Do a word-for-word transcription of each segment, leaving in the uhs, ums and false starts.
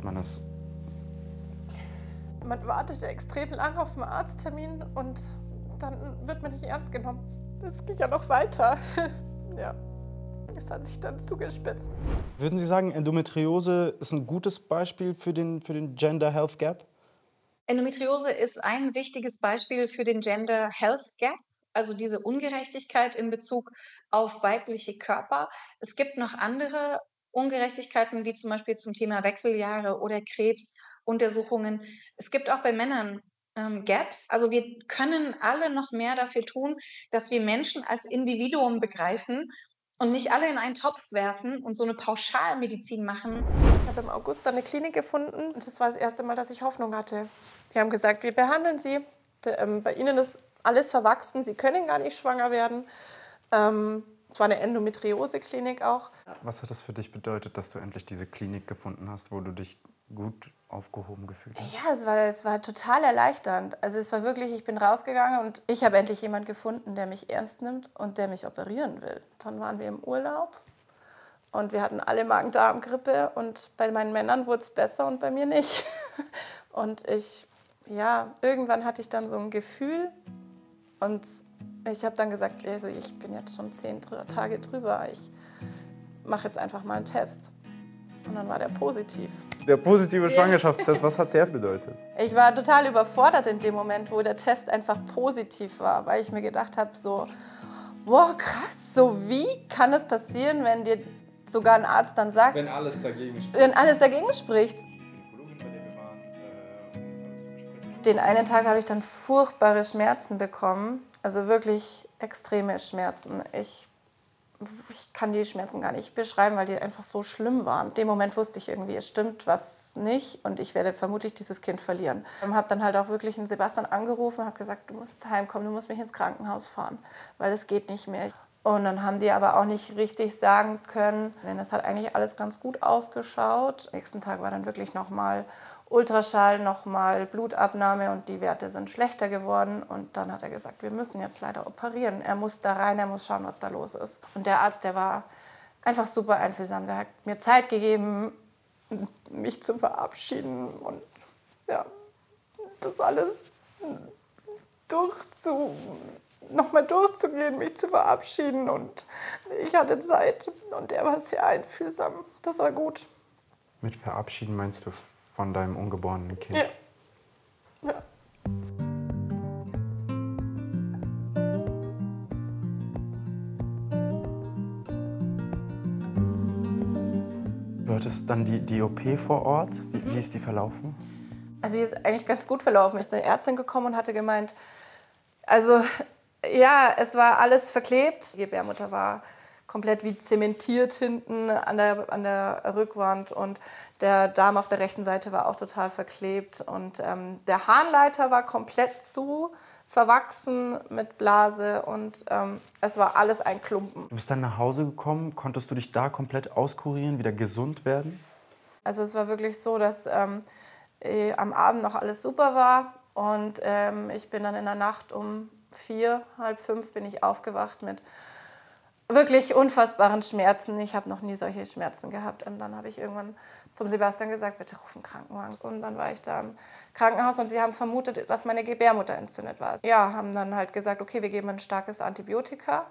man das? Man wartet extrem lang auf einen Arzttermin und dann wird man nicht ernst genommen. Es ging ja noch weiter. Ja, es hat sich dann zugespitzt. Würden Sie sagen, Endometriose ist ein gutes Beispiel für den, für den Gender Health Gap? Endometriose ist ein wichtiges Beispiel für den Gender Health Gap, also diese Ungerechtigkeit in Bezug auf weibliche Körper. Es gibt noch andere Ungerechtigkeiten, wie zum Beispiel zum Thema Wechseljahre oder Krebsuntersuchungen. Es gibt auch bei Männern ähm, Gaps. Also wir können alle noch mehr dafür tun, dass wir Menschen als Individuum begreifen und nicht alle in einen Topf werfen und so eine Pauschalmedizin machen. Ich habe im August dann eine Klinik gefunden und das war das erste Mal, dass ich Hoffnung hatte. Die haben gesagt, wir behandeln Sie. Ähm, bei Ihnen ist alles verwachsen, Sie können gar nicht schwanger werden. Ähm, es war eine Endometriose-Klinik auch. Was hat das für dich bedeutet, dass du endlich diese Klinik gefunden hast, wo du dich gut aufgehoben gefühlt hast? Ja, es war, es war total erleichternd. Also es war wirklich, ich bin rausgegangen und ich habe endlich jemanden gefunden, der mich ernst nimmt und der mich operieren will. Dann waren wir im Urlaub und wir hatten alle Magen-Darm-Grippe und bei meinen Männern wurde es besser und bei mir nicht. Und ich, ja, irgendwann hatte ich dann so ein Gefühl und ich habe dann gesagt, also ich bin jetzt schon zehn Tage drüber, ich mache jetzt einfach mal einen Test. Und dann war der positiv. Der positive Schwangerschaftstest, was hat der bedeutet? Ich war total überfordert in dem Moment, wo der Test einfach positiv war, weil ich mir gedacht habe, so, boah, krass, so wie kann es passieren, wenn dir sogar ein Arzt dann sagt, Wenn alles dagegen spricht. wenn alles dagegen spricht. Den einen Tag habe ich dann furchtbare Schmerzen bekommen, also wirklich extreme Schmerzen. Ich Ich kann die Schmerzen gar nicht beschreiben, weil die einfach so schlimm waren. In dem Moment wusste ich irgendwie, es stimmt was nicht und ich werde vermutlich dieses Kind verlieren. Ich habe dann halt auch wirklich einen Sebastian angerufen und habe gesagt, du musst heimkommen, du musst mich ins Krankenhaus fahren, weil es geht nicht mehr. Und dann haben die aber auch nicht richtig sagen können, denn das hat eigentlich alles ganz gut ausgeschaut. Am nächsten Tag war dann wirklich nochmal Ultraschall, nochmal Blutabnahme und die Werte sind schlechter geworden. Und dann hat er gesagt, wir müssen jetzt leider operieren. Er muss da rein, er muss schauen, was da los ist. Und der Arzt, der war einfach super einfühlsam. Der hat mir Zeit gegeben, mich zu verabschieden und ja, das alles durchzu, nochmal durchzugehen, mich zu verabschieden. Und ich hatte Zeit und er war sehr einfühlsam. Das war gut. Mit verabschieden meinst du von deinem ungeborenen Kind? Ja. Ja. Du hattest dann die, die O P vor Ort. Wie, wie ist die verlaufen? Also die ist eigentlich ganz gut verlaufen. Ist eine Ärztin gekommen und hatte gemeint, also ja, es war alles verklebt. Die Gebärmutter war komplett wie zementiert hinten an der, an der Rückwand und der Darm auf der rechten Seite war auch total verklebt und ähm, der Harnleiter war komplett zu, verwachsen mit Blase und ähm, es war alles ein Klumpen. Du bist dann nach Hause gekommen, konntest du dich da komplett auskurieren, wieder gesund werden? Also es war wirklich so, dass ähm, eh, am Abend noch alles super war und ähm, ich bin dann in der Nacht um vier, halb fünf bin ich aufgewacht mit wirklich unfassbaren Schmerzen. Ich habe noch nie solche Schmerzen gehabt. Und dann habe ich irgendwann zum Sebastian gesagt, bitte ruf einen Krankenwagen. Und dann war ich da im Krankenhaus und sie haben vermutet, dass meine Gebärmutter entzündet war. Ja, haben dann halt gesagt, okay, wir geben ein starkes Antibiotika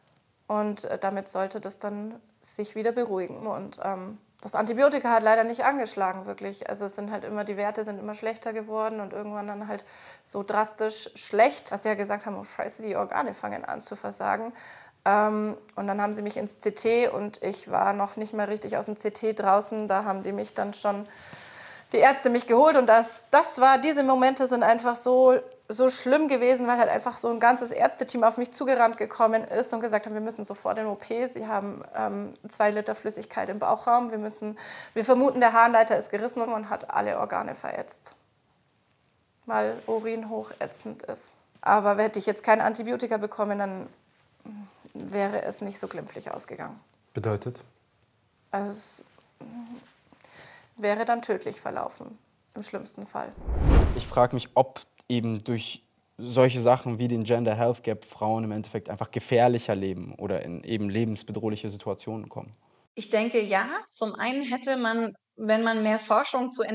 und äh, damit sollte das dann sich wieder beruhigen. Und ähm, das Antibiotika hat leider nicht angeschlagen, wirklich. Also es sind halt immer, die Werte sind immer schlechter geworden und irgendwann dann halt so drastisch schlecht, dass sie ja gesagt haben, oh scheiße, die Organe fangen an zu versagen. Ähm, und dann haben sie mich ins C T und ich war noch nicht mal richtig aus dem C T draußen. Da haben die mich dann schon, die Ärzte mich geholt und das, das war, diese Momente sind einfach so, so schlimm gewesen, weil halt einfach so ein ganzes Ärzteteam auf mich zugerannt gekommen ist und gesagt haben, wir müssen sofort in O P. Sie haben ähm, zwei Liter Flüssigkeit im Bauchraum. Wir müssen, wir vermuten, der Harnleiter ist gerissen und hat alle Organe verätzt, weil Urin hochätzend ist. Aber hätte ich jetzt kein Antibiotika bekommen, dann wäre es nicht so glimpflich ausgegangen. Bedeutet? Also es wäre dann tödlich verlaufen, im schlimmsten Fall. Ich frage mich, ob eben durch solche Sachen wie den Gender Health Gap Frauen im Endeffekt einfach gefährlicher leben oder in eben lebensbedrohliche Situationen kommen. Ich denke, ja. Zum einen hätte man, wenn man mehr Forschung zu